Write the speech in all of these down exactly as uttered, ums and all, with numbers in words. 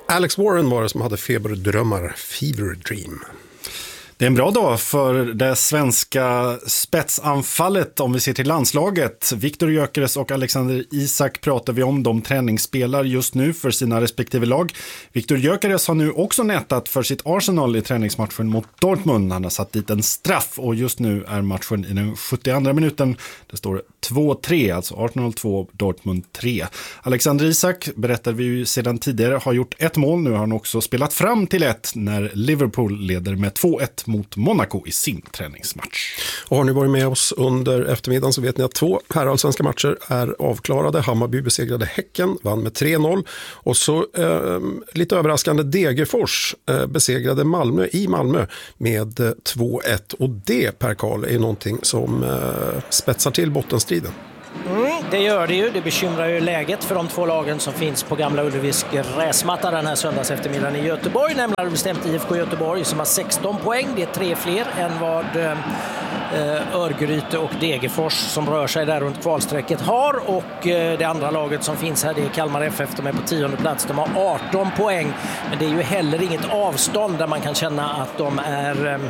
Alex Warren var det som hade feberdrömmar, Fever Dream. Det är en bra dag för det svenska spetsanfallet om vi ser till landslaget. Viktor Gyökeres och Alexander Isak pratar vi om. De träningsspelar just nu för sina respektive lag. Viktor Gyökeres har nu också nätat för sitt Arsenal i träningsmatchen mot Dortmund. Han har satt dit en straff och just nu är matchen i den sjuttioandra minuten. Det står två tre, alltså Arsenal två, Dortmund tre. Alexander Isak, berättade vi ju sedan tidigare, har gjort ett mål. Nu har han också spelat fram till ett när Liverpool leder med två ett mot Monaco i sin träningsmatch. Och har ni varit med oss under eftermiddagen så vet ni att två herrallsvenska matcher är avklarade. Hammarby besegrade Häcken, vann med tre noll. Och så eh, lite överraskande Degerfors eh, besegrade Malmö i Malmö med eh, två ett. Och det, Per Karl, är någonting som eh, spetsar till bottenstriden. Mm, det gör det ju. Det bekymrar ju läget för de två lagen som finns på Gamla Ullevis gräsmatta den här söndags eftermiddagen i Göteborg. Nämligen bestämt I F K Göteborg som har sexton poäng. Det är tre fler än vad eh, Örgryte och Degerfors som rör sig där runt kvalsträcket har. Och eh, det andra laget som finns här, det är Kalmar F F. De är på tionde plats. De har arton poäng. Men det är ju heller inget avstånd där man kan känna att de är... Eh,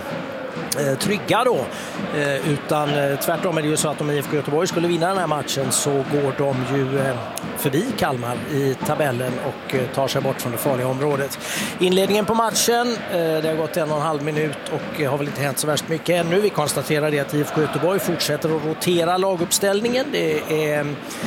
trygga då, eh, utan eh, tvärtom är det ju så att om I F K Göteborg skulle vinna den här matchen så går de ju eh, förbi Kalmar i tabellen och eh, tar sig bort från det farliga området. Inledningen på matchen, eh, det har gått en och en halv minut och eh, har väl inte hänt så värst mycket ännu. Vi konstaterar det att I F K Göteborg fortsätter att rotera laguppställningen. Det är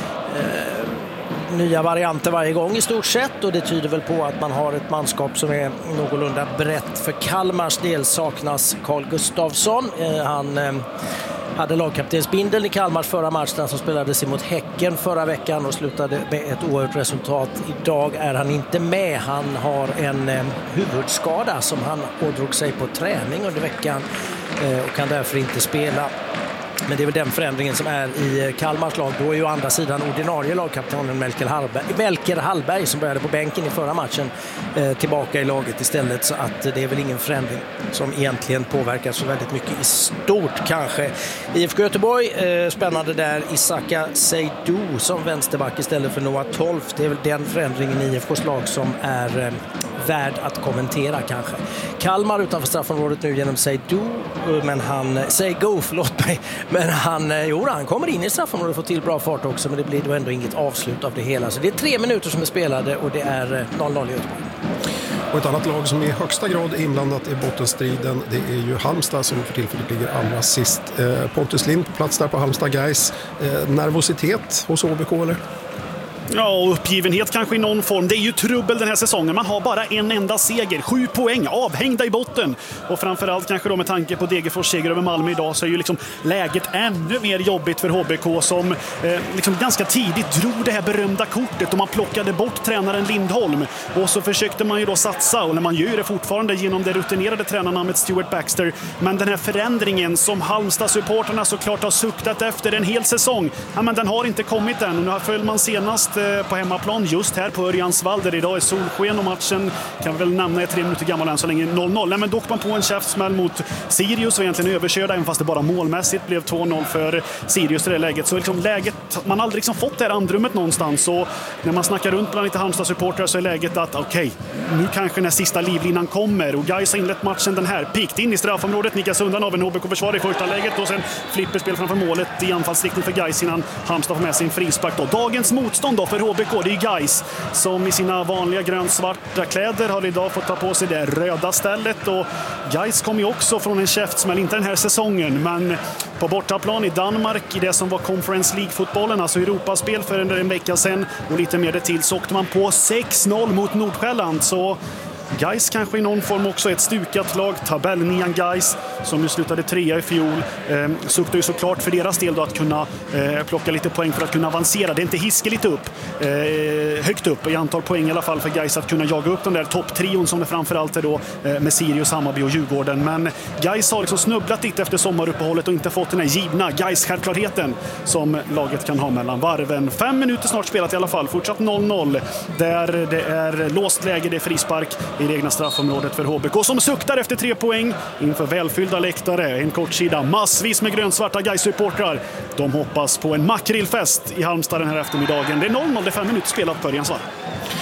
eh, nya varianter varje gång i stort sett och det tyder väl på att man har ett manskap som är någorlunda brett. För Kalmars del saknas Carl Gustafsson. Eh, han eh, hade lagkaptensbindeln i Kalmars förra matchen som spelades emot Häcken förra veckan och slutade med ett oerhört resultat. Idag är han inte med. Han har en eh, huvudskada som han ådrog sig på träning under veckan eh, och kan därför inte spela. Men det är väl den förändringen som är i Kalmars lag. Då är ju å andra sidan ordinarie lagkaptenen Melker Hallberg, Melker Hallberg som började på bänken i förra matchen eh, tillbaka i laget istället. Så att det är väl ingen förändring som egentligen påverkar så väldigt mycket i stort kanske. I F K Göteborg, eh, spännande där, Isaka Seydou som vänsterback istället för Noah Tolf. Det är väl den förändringen i I F K:s lag som är eh, värd att kommentera kanske. Kalmar utanför straffområdet nu genom Seydou, men han, Seydou, förlåt mig, men han, jo, han kommer in i straffområdet och får till bra fart också, men det blir då ändå inget avslut av det hela. Så det är tre minuter som är spelade och det är noll noll i Göteborg. Och ett annat lag som i högsta grad är inblandat i bottenstriden, det är ju Halmstad som för tillfället ligger allra sist. Eh, Pontus Lind på plats där på Halmstad Guys. Eh, nervositet hos O B K eller? Ja, och uppgivenhet kanske i någon form. Det är ju trubbel den här säsongen. Man har bara en enda seger. Sju poäng avhängda i botten. Och framförallt kanske då med tanke på Degerfors seger över Malmö idag så är ju liksom läget ännu mer jobbigt för H B K som eh, liksom ganska tidigt drog det här berömda kortet och man plockade bort tränaren Lindholm. Och så försökte man ju då satsa, och när man gör det fortfarande genom det rutinerade tränarnamnet Stuart Baxter. Men den här förändringen som Halmstad-supporterna såklart har suktat efter en hel säsong, ja, men den har inte kommit än. Och nu föll man senast på hemmaplan just här på Örjansvall där idag är solsken och matchen kan väl nämna är tre minuter gammal än så länge noll noll. Nej, men dock man på en käftsmäll mot Sirius och egentligen överkörda, även fast det bara målmässigt blev två noll för Sirius i det läget. Så liksom läget, man har aldrig liksom fått det här andrummet någonstans, och när man snackar runt bland lite Halmstad-supportrar så är läget att okej, okay, nu kanske den sista livlinan kommer, och Gais har inlett matchen den här, pikt in i straffområdet, nickas undan av en H B K-försvar i första läget och sen flipperspel framför målet i anfallsriktning för Gais innan Halmstad får med sin frispark då. Dagens motstånd då för H B K, det är Gais som i sina vanliga grönsvarta kläder har idag fått ta på sig det röda stället, och Gais kom ju också från en käftsmäll, inte den här säsongen men på bortaplan i Danmark i det som var Conference League-fotbollen, alltså Europaspel för en vecka sedan och lite mer det till, så åkte man på sex noll mot Nordsjälland. Så Gais kanske i någon form också ett stukat lag. Tabellnian Gais som ju slutade trea i fjol eh, suktar ju såklart för deras del då att kunna eh, plocka lite poäng för att kunna avancera. Det är inte hiskeligt upp, eh, högt upp i antal poäng i alla fall för Gais att kunna jaga upp den där topptrion som det framförallt är då eh, med Sirius, Hammarby och Djurgården. Men Gais har liksom snubblat lite efter sommaruppehållet och inte fått den här givna Gais-självklarheten som laget kan ha mellan varven. Fem minuter snart spelat i alla fall, fortsatt noll noll där det är låst läge, det är frispark i det egna straffområdet för H B K som suktar efter tre poäng inför välfyllda läktare. En kort sida, massvis med grönsvarta Gais-supportrar. De hoppas på en makrillfest i Halmstad den här eftermiddagen. Det är noll noll, det är fem minuter spelat på Örjansvall.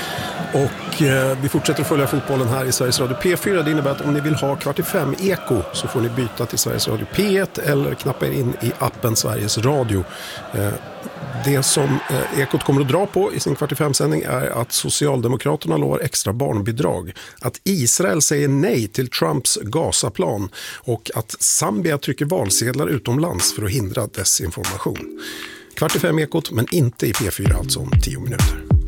Och eh, vi fortsätter att följa fotbollen här i Sveriges Radio P fyra. Det innebär att om ni vill ha kvart i fem eko så får ni byta till Sveriges Radio P ett eller knappa er in i appen Sveriges Radio. Eh, det som eh, Ekot kommer att dra på i sin kvart i fem-sändning är att Socialdemokraterna lovar extra barnbidrag, att Israel säger nej till Trumps Gazaplan och att Zambia trycker valsedlar utomlands för att hindra desinformation. Kvart i fem Ekot, men inte i P fyra, alltså om tio minuter.